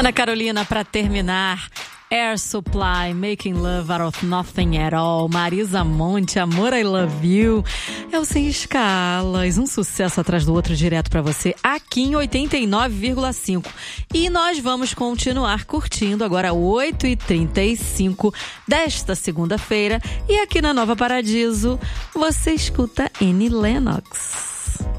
Ana Carolina, pra terminar, Air Supply, Making Love Out of Nothing at All, Marisa Monte, Amor, I Love You, é o Sem Escalas, um sucesso atrás do outro direto pra você, aqui em 89,5. E nós vamos continuar curtindo agora 8h35 desta segunda-feira, e aqui na Nova Paradiso, você escuta Annie Lennox.